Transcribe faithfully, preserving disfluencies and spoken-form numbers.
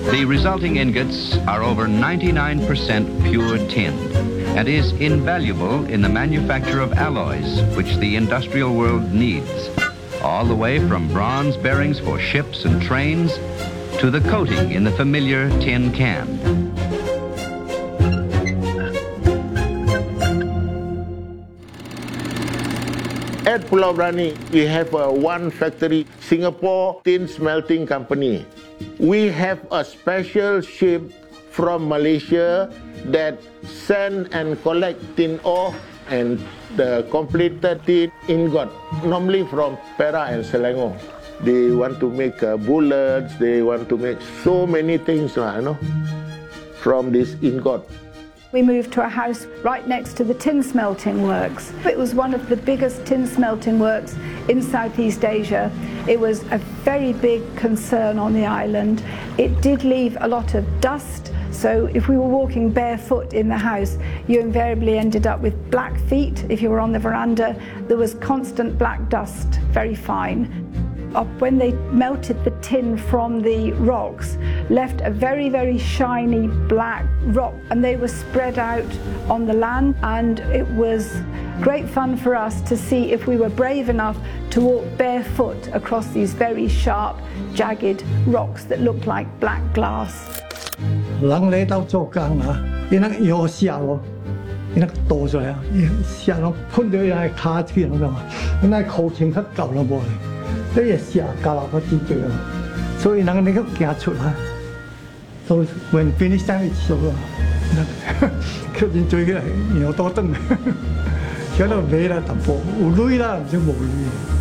The resulting ingots are over ninety-nine percent pure tin and is invaluable in the manufacture of alloys, which the industrial world needs, all the way from bronze bearings for ships and trains to the coating in the familiar tin can. At Pulau Brani, we have uh, one factory, Singapore Tin Smelting Company. We have a special ship from Malaysia that send and collect tin ore and the completed tin ingot, normally from Perak and Selangor. They want to make uh, bullets, they want to make so many things, you know, from this ingot. We moved to a house right next to the tin smelting works. It was one of the biggest tin smelting works in Southeast Asia. It was a very big concern on the island. It did leave a lot of dust, so if we were walking barefoot in the house, you invariably ended up with black feet. If you were on the veranda, there was constant black dust, very fine. When they melted the tin from the rocks, left a very, very shiny black rock, and they were spread out on the land, and it was great fun for us to see if we were brave enough to walk barefoot across these very sharp, jagged rocks that looked like black glass. 人嚟到做工啊，伊那腰下咯，伊那倒出来啊，下咯碰到人卡住咁嘛，伊那口前較舊啦噃。 你日下加落個尖嘴啊，所以人哋都驚出來。So when finish time it's over， 佢尖嘴嘅，然後多燈，喺度尾啦，淡薄有淚啦，唔知冇淚。